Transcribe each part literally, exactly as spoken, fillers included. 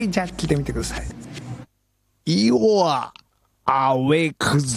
じゃあ聞いてみてください。Your awake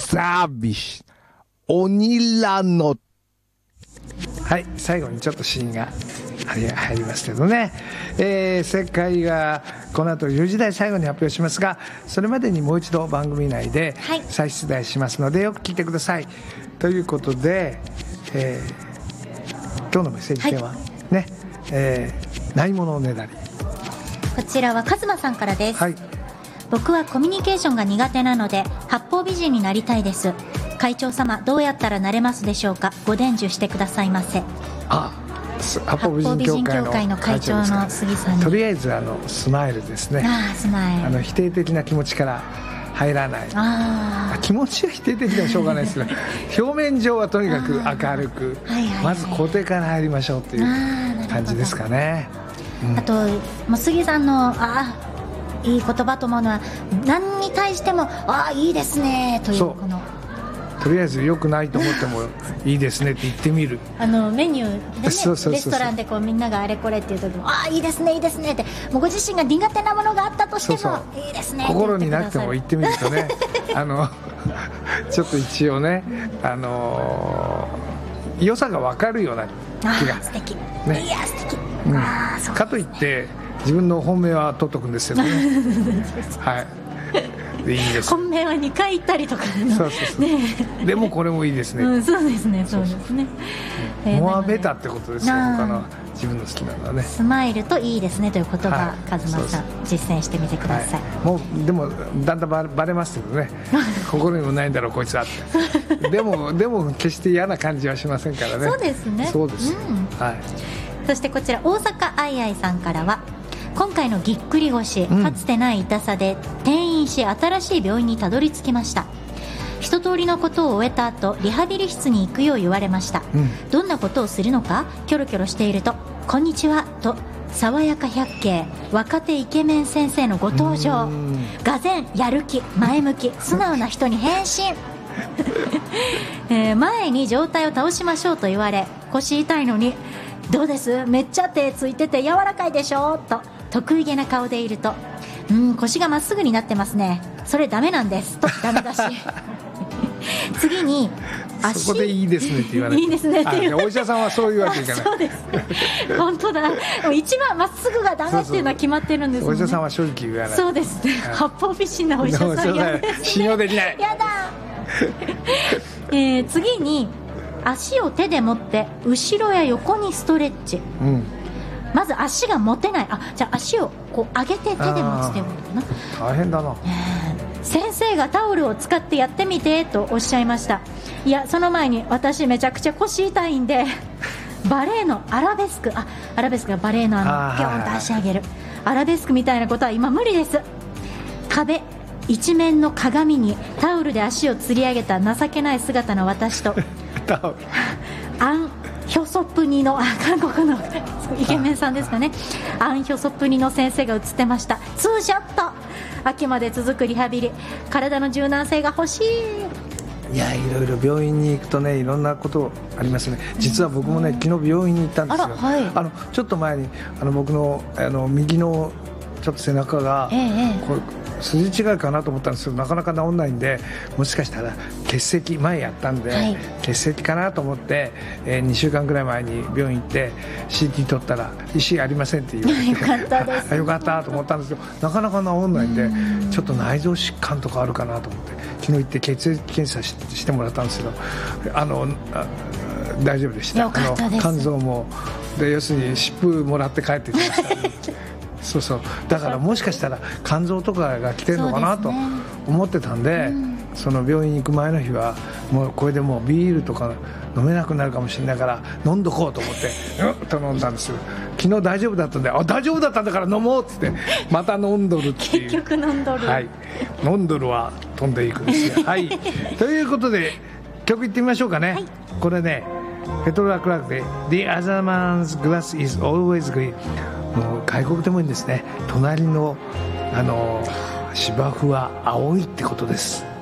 service 鬼らの、はい、最後にちょっとシーンが入りますけどね、えー、正解がこの後よじ台最後に発表しますが、それまでにもう一度番組内で再出題しますので、よく聞いてください。ということで、えー、今日のメッセージテーマ、はい、ね、えー、ないものねだり。 こちらはカズマさんからです、はい、僕はコミュニケーションが苦手なので八方美人になりたいです。会長様、どうやったらなれますでしょうか。ご伝授してくださいませ。 あ、八方美人協会の会長の杉さんに、とりあえずあのスマイルですね。 あスマイル、 あの否定的な気持ちから入らない。あ気持ちは否定的でもしょうがないですけど表面上はとにかく明るく、はいはいはい、まず肯定から入りましょうという感じですかね。うん、あともう杉さんのあいい言葉と思うのは、何に対してもあいいですねという、このとりあえず良くないと思ってもいいですねって言ってみる。 あのメニューでね、そうそうそうそう、レストランでこうみんながあれこれっていう時もあいいですねいいですねって、もうご自身が苦手なものがあったとしても、そうそういいですねって言ってください。心になくても言ってみるとねあのちょっと一応ね、あのー、良さが分かるような気が。 あ素敵、 ね、 いや素敵、 うん、あそうかといって自分の本命は取っとくんですよねはいでいいです。 本命はにかい行ったりとかのそうそうそう、ね、でもこれもいいですね、 うん、そうですねそうですね。 モアベタってことですよ。他の自分の好きなのはね、 スマイルといいですねという言葉、はい、カズマさん実践してみてください、 はい、もうでもだんだんバレ、バレますけどね心にもないんだろうこいつはってでもでも決して嫌な感じはしませんからね。 そうですね、 そうです、 うん、 はい。 そしてこちら大阪あいあいさんからは、今回のぎっくり腰、うん、かつてない痛さで転院し新しい病院にたどり着きました。一通りのことを終えた後リハビリ室に行くよう言われました、うん、どんなことをするのかキョロキョロしていると、こんにちはと爽やか百景若手イケメン先生のご登場。がぜんやる気前向き素直な人に変身えー、前に上体を倒しましょうと言われ、腰痛いのにどうですめっちゃ手ついてて柔らかいでしょと得意げな顔でいると、うん、腰がまっすぐになってますね、それダメなんですとダメ出し次に足、 そこでいいですねって言われていいですねって言われて、 お医者さんはそういうわけいかない。 そうです本当だ、一番まっすぐがダメっていうのは決まってるんですもんね。 お医者さんは正直言わない。 そうですね、八方美人なお医者さんやですね、 信用できないやだえー、次に足を手で持って後ろや横にストレッチ、うん、まず足が持てない、あじゃあ足をこう上げて手で持つっていうことかな。 大変だな、 えー、先生がタオルを使ってやってみてとおっしゃいました。いやその前に私めちゃくちゃ腰痛いんでバレエのアラベスク、あアラベスクがバレエのあのピョンと足上げるアラベスクみたいなことは今無理です。壁一面の鏡にタオルで足を吊り上げた情けない姿の私とアン・ヒョソプニの韓国のイケメンさんですかね、アン・ヒョソプニの先生が映ってました。ツーショット、秋まで続くリハビリ、体の柔軟性が欲しい。 いやいろいろ病院に行くとねいろんなことありますね。実は僕もね昨日病院に行ったんですよ。あら、はい、あのちょっと前にあの僕のあの右のちょっと背中が、ええ、これ筋違いかなと思ったんですけどなかなか治んないんで、もしかしたら結石前やったんで、はい、結石かなと思って、えー、にしゅうかんぐらい前に病院行って シーティー 取ったら石ありませんって言われてよかったです、ね、 よかったと思ったんですけどなかなか治んないんで、んちょっと内臓疾患とかあるかなと思って昨日行って血液検査 し, してもらったんですけどあのあ大丈夫でした。 よかったです。 肝臓もで要するに湿布もらって帰ってきました、ねそうそう、だからもしかしたら肝臓とかが来てるのかなと思ってたんで、 そ, で、ねうん、その病院に行く前の日はもうこれでもうビールとか飲めなくなるかもしれないから飲んどこうと思ってうんと飲んだんですよ。昨日大丈夫だったんで、あ大丈夫だったんだから飲もうっつってまた飲んどるっていう結局飲んどる、 はい、飲んどるは飛んでいくんですよはいということで曲いってみましょうかね、はい、これねペトラ・クラークで The other man's glass is always green。もう外国でもいいんですね。隣のあの芝生は青いってことです。